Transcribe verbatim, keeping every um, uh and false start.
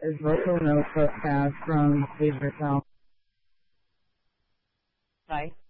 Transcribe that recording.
Is vocal note podcast from Save Yourself. Right.